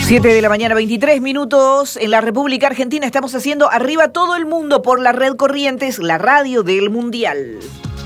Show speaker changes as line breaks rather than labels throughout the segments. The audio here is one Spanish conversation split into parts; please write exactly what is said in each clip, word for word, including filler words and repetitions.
siete de la mañana, veintitrés minutos. En la República Argentina estamos haciendo Arriba Todo el Mundo por la Red Corrientes, la radio del Mundial.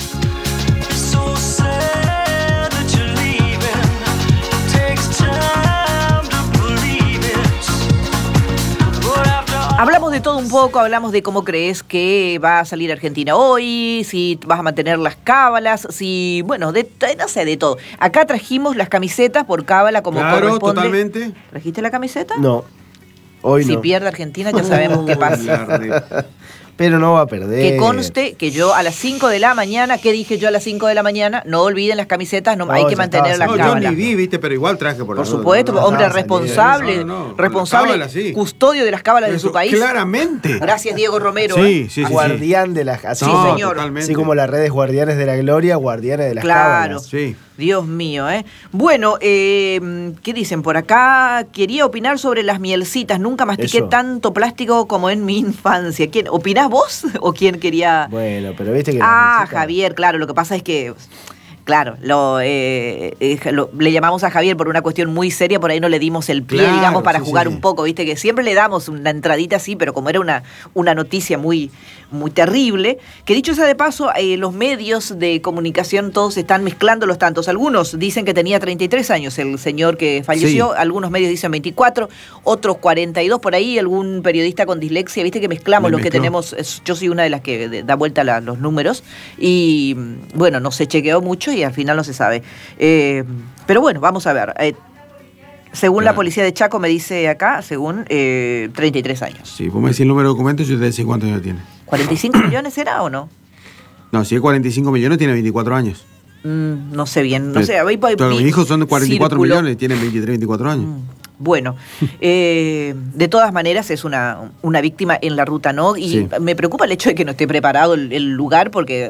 Hablamos de todo un poco, hablamos de cómo crees que va a salir Argentina hoy, si vas a mantener las cábalas, si, bueno, de, no sé, de todo. Acá trajimos las camisetas por cábala como
claro,
corresponde.
Totalmente.
¿Trajiste la camiseta?
No, hoy
si
no.
Si pierde Argentina ya sabemos qué pasa.
Pero no va a perder.
Que conste que yo a las cinco de la mañana, ¿qué dije yo a las cinco de la mañana? No olviden las camisetas, no, no hay que mantener las
no,
cábalas.
Yo ni vi, viste, pero igual traje por
Por supuesto, no, no, hombre
no,
responsable,
no, no,
responsable,
cábala, sí.
custodio de las cábalas Eso, de su país.
Claramente.
Gracias, Diego Romero.
Sí,
¿eh?
sí, sí.
Guardián
sí.
de las así,
sí,
como,
señor.
Así como las redes Guardianes de la Gloria, Guardianes de las
claro.
cábalas.
Sí.
Dios mío, ¿eh? Bueno, eh, ¿qué dicen por acá? Quería opinar sobre las mielcitas. Nunca mastiqué
Eso.
tanto plástico como en mi infancia. ¿Quién? ¿Opinás vos o quién quería...?
Bueno, pero viste que...
Ah,
mielcita...
Javier, claro. Lo que pasa es que... Claro, lo, eh, eh, lo, le llamamos a Javier por una cuestión muy seria, por ahí no le dimos el pie,
claro,
digamos, para
sí,
jugar
sí.
un poco, viste, que siempre le damos una entradita así, pero como era una, una noticia muy, muy terrible, que dicho sea de paso, eh, los medios de comunicación todos están mezclando los tantos. Algunos dicen que tenía treinta y tres años el señor que falleció, sí. Algunos medios dicen veinticuatro, otros cuarenta y dos por ahí, algún periodista con dislexia, viste que mezclamos los que tenemos, yo soy una de las que da vuelta la, los números, y bueno, no se chequeó mucho, y al final no se sabe. Eh, pero bueno, vamos a ver. Eh, según claro. La policía de Chaco me dice acá, según eh, treinta y tres años.
Sí, vos me decís el número de documentos y yo te decís cuántos años tiene.
¿cuarenta y cinco millones era o no?
No, si es cuarenta y cinco millones tiene veinticuatro años.
Mm, no sé bien, no sé.
Ahí, claro, mis hijos son de cuarenta y cuatro
círculo.
Millones, tienen veintitrés, veinticuatro años.
Mm. Bueno, eh, de todas maneras es una, una víctima en la ruta, ¿no? Y sí. Me preocupa el hecho de que no esté preparado el, el lugar porque...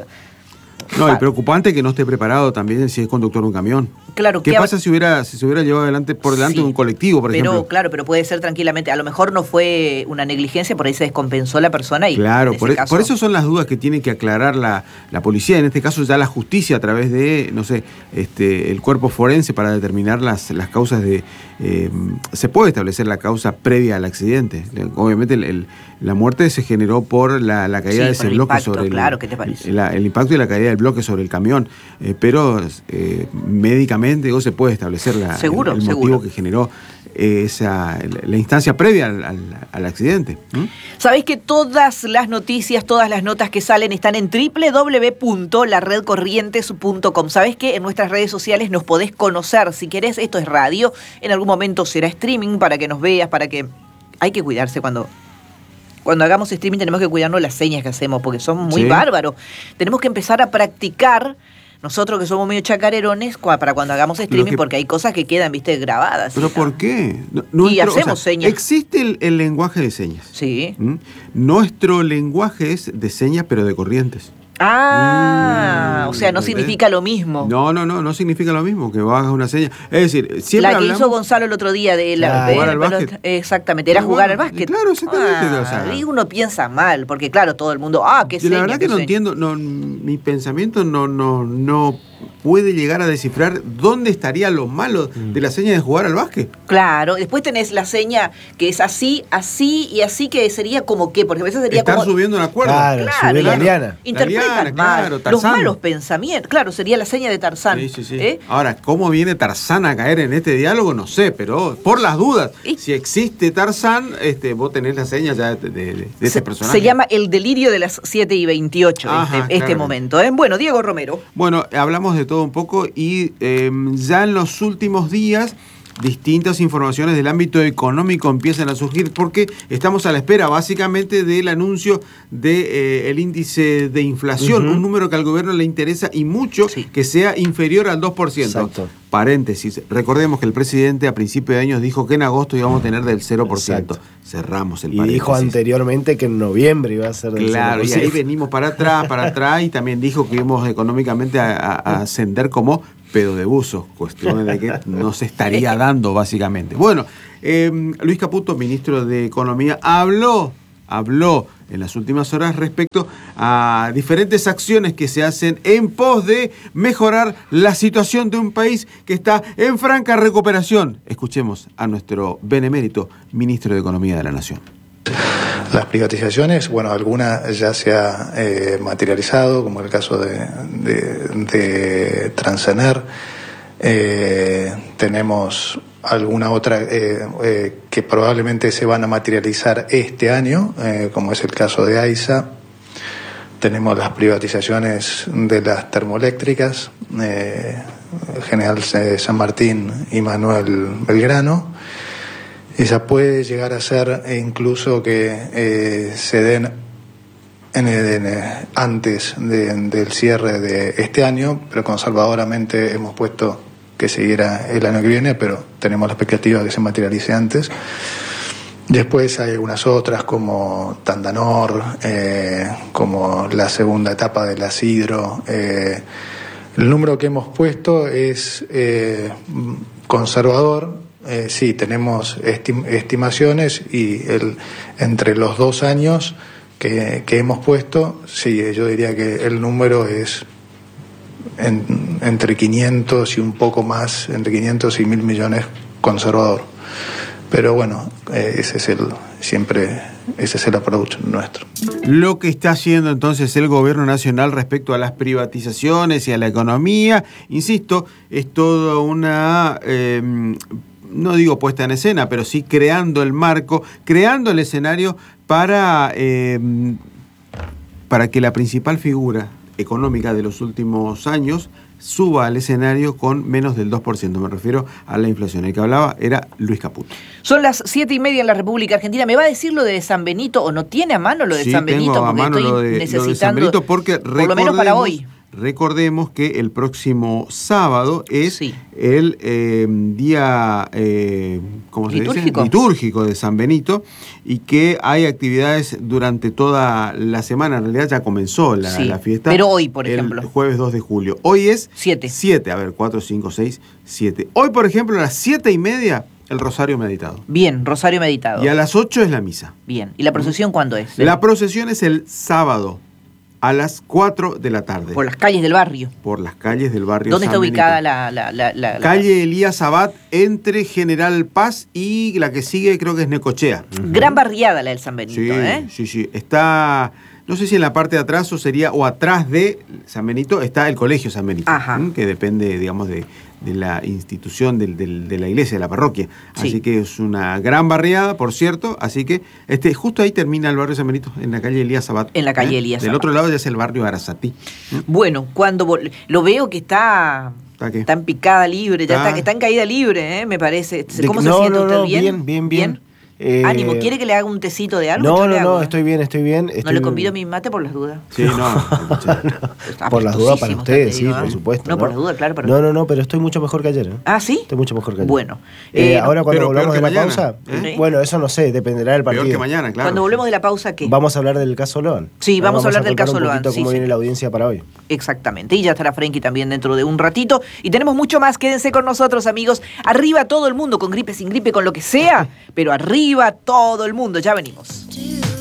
No, y preocupante es que no esté preparado también si es conductor de un camión.
Claro,
¿Qué
que
pasa si hubiera si se hubiera llevado adelante por delante sí, de un colectivo, por
pero,
ejemplo?
Claro, pero puede ser tranquilamente. A lo mejor no fue una negligencia, por ahí se descompensó la persona y...
Claro, por,
caso...
por eso son las dudas que tiene que aclarar la, la policía, en este caso ya la justicia a través de, no sé, este el cuerpo forense para determinar las, las causas de... Eh, se puede establecer la causa previa al accidente. Obviamente el, el, la muerte se generó por la, la caída
sí,
de ese
el
bloque
impacto,
sobre
claro,
el,
¿qué te parece?
El, el impacto y la caída del bloque sobre el camión. Eh, pero eh, médicamente digo, se puede establecer la,
seguro,
el, el motivo
seguro.
que generó eh, esa, la instancia previa al, al, al accidente. ¿Mm?
Sabéis que todas las noticias, todas las notas que salen están en doble u doble u doble u punto la red corrientes punto com. Sabés que en nuestras redes sociales nos podés conocer. Si querés, esto es radio. En algún momento será streaming para que nos veas, para que... Hay que cuidarse cuando... Cuando hagamos streaming tenemos que cuidarnos las señas que hacemos, porque somos muy sí. bárbaros. Tenemos que empezar a practicar, nosotros que somos medio chacarerones, para cuando hagamos streaming, que, porque hay cosas que quedan, viste, grabadas.
¿Pero por qué? Nuestro,
y hacemos
o sea,
señas.
Existe el, el lenguaje de señas.
Sí.
¿Mm? Nuestro lenguaje es de señas, pero de corrientes.
Ah, mm, o sea, no
¿entendés?
Significa lo mismo.
No, no, no, no significa lo mismo que hagas una seña. Es decir, siempre
la que
hablamos...
hizo Gonzalo el otro día de la
ah,
de,
jugar al
pelota,
básquet.
Exactamente, era
pero
jugar
bueno,
al básquet.
Claro, exactamente.
Ah,
o sea,
y uno piensa mal, porque claro, todo el mundo, ah, qué seña.
La verdad que no
seña.
entiendo, no, mi pensamiento no, no, no puede llegar a descifrar dónde estaría lo malo de la seña de jugar al básquet.
Claro, después tenés la seña que es así, así y así, que sería como qué, porque a veces sería
Estar
como...
subiendo una cuerda.
Claro,
claro,
subir la
claro.
liana.
Interpretan
la liana,
mal,
claro,
los
Tarzán.
malos pensamientos. Claro, sería la seña de Tarzán.
Sí, sí, sí.
¿Eh?
Ahora, ¿cómo viene Tarzán a caer en este diálogo? No sé, pero por las dudas,
¿Y?
si existe Tarzán, este, vos tenés la seña ya de, de, de ese
se,
personaje.
Se llama El delirio de las siete y veintiocho,
Ajá,
este, este
claro.
momento. ¿eh? Bueno, Diego Romero.
Bueno, hablamos de todo un poco y eh, ya en los últimos días distintas informaciones del ámbito económico empiezan a surgir porque estamos a la espera básicamente del anuncio del de, eh, índice de inflación, uh-huh. un número que al gobierno le interesa y mucho sí. que sea inferior al dos por ciento.
Exacto.
Paréntesis, recordemos que el presidente a principio de años dijo que en agosto íbamos a tener del cero por ciento. Exacto. Cerramos el paréntesis.
Y dijo anteriormente que en noviembre iba a ser del
claro,
cero por ciento.
Y ahí venimos para atrás, para atrás y también dijo que íbamos económicamente a, a, a ascender como pedo de buzo, cuestión de que no se estaría dando básicamente. Bueno, eh, Luis Caputo, ministro de Economía, habló, habló en las últimas horas respecto a diferentes acciones que se hacen en pos de mejorar la situación de un país que está en franca recuperación. Escuchemos a nuestro benemérito ministro de Economía de la Nación.
Las privatizaciones, bueno, alguna ya se ha eh, materializado, como el caso de, de, de Transener. Eh, tenemos alguna otra eh, eh, que probablemente se van a materializar este año, eh, como es el caso de AISA. Tenemos las privatizaciones de las termoeléctricas, eh, General San Martín y Manuel Belgrano. Esa puede llegar a ser incluso que eh, se den en, en, antes de, del cierre de este año, pero conservadoramente hemos puesto que siguiera el año que viene, pero tenemos la expectativa de que se materialice antes. Después hay algunas otras como Tandanor, eh, como la segunda etapa de la Sidro. Eh, el número que hemos puesto es eh, conservador. Eh, sí, tenemos estim- estimaciones y el, entre los dos años que, que hemos puesto, sí, yo diría que el número es en, entre quinientos y un poco más, entre quinientos y mil millones conservador. Pero bueno, eh, ese es el siempre ese es el approach nuestro.
Lo que está haciendo entonces el gobierno nacional respecto a las privatizaciones y a la economía, insisto, es toda una... Eh, no digo puesta en escena, pero sí creando el marco, creando el escenario para, eh, para que la principal figura económica de los últimos años suba al escenario con menos del dos por ciento. Me refiero a la inflación. El que hablaba era Luis Caputo.
Son las siete y media en la República Argentina. ¿Me va a decir lo de San Benito o no tiene a mano lo de
sí,
San Benito?
Tengo a
porque
mano
estoy
lo de,
necesitando,
lo de San Benito porque
por lo menos para hoy.
Recordemos que el próximo sábado es
sí.
el eh, día eh, ¿cómo se
litúrgico.
dice? litúrgico de San Benito y que hay actividades durante toda la semana. En realidad ya comenzó la,
sí,
la fiesta.
Pero hoy, por ejemplo.
El jueves dos de julio. Hoy es
siete.
siete. A ver, cuatro, cinco, seis, siete. Hoy, por ejemplo, a las siete y media, el Rosario Meditado.
Bien, Rosario Meditado.
Y a las ocho es la misa.
Bien. ¿Y la procesión cuándo es?
La procesión es el sábado. A las cuatro de la tarde.
Por las calles del barrio.
Por las calles del barrio.
¿Dónde
San
está ubicada
Benito.
la, la, la, la, la...?
Calle Elías Abad, entre General Paz y la que sigue creo que es Necochea.
Gran barriada la del San Benito,
sí,
¿eh?
Sí, sí. Está, no sé si en la parte de atrás o sería, o atrás de San Benito, está el Colegio San Benito.
Ajá.
Que depende, digamos, de, de la institución del, del, de la iglesia, de la parroquia.
Sí.
Así que es una gran barriada, por cierto. Así que este justo ahí termina el barrio San Benito, en la calle Elías Abad.
En la calle
¿eh?
Elías
Del
Abad.
otro lado ya es el barrio Arasatí.
Bueno, cuando vol- lo veo que está...
¿Está qué?
Está en picada libre, ya
¿Está?
está, que está en caída libre, ¿eh? Me parece. ¿Cómo
De,
se
no,
siente
no,
usted?
no,
¿Bien?
bien, bien, bien. Eh,
Ánimo, ¿quiere que le haga un tecito de algo?
No,
Yo
no,
le hago,
no,
¿eh?
estoy bien, estoy bien.
No
Estoy...
le convido mi mate por las dudas.
Sí, no. sí.
Está
Por las dudas para
apetosísimo,
ustedes,
te
sí,
digo,
por
¿eh?
supuesto.
No, por las dudas, claro. Pero...
No, no, no, pero estoy mucho mejor que ayer. ¿eh?
Ah, ¿sí?
Estoy mucho mejor que ayer.
Bueno.
Eh,
eh,
ahora cuando
pero
volvamos de
peor
la
que mañana,
pausa,
¿eh?
bueno, eso no sé, dependerá del partido.
Peor que mañana, claro.
Cuando volvemos de la pausa, ¿qué?
Vamos a hablar del caso Loan.
Sí, vamos a hablar del caso
contar
Loan,
un poquito
sí,
cómo
sí.
viene la audiencia para hoy.
Exactamente. Y ya estará Frenkie también dentro de un ratito. Y tenemos mucho más. Quédense con nosotros, amigos. Arriba todo el mundo, con gripe, sin gripe, con lo que sea. Pero arriba todo el mundo. Ya venimos.